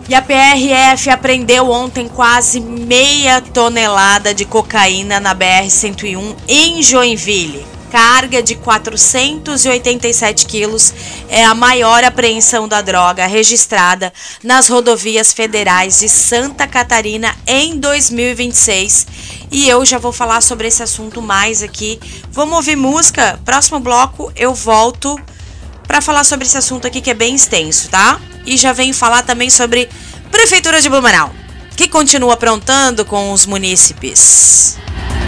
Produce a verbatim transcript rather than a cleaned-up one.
E a P R F apreendeu ontem quase meia tonelada de cocaína na B R cento e um em Joinville. Carga de quatrocentos e oitenta e sete quilos é a maior apreensão da droga registrada nas rodovias federais de Santa Catarina em dois mil e vinte e seis. E eu já vou falar sobre esse assunto mais aqui. Vamos ouvir música? Próximo bloco eu volto para falar sobre esse assunto aqui que é bem extenso, tá? E já venho falar também sobre Prefeitura de Blumenau, que continua aprontando com os munícipes.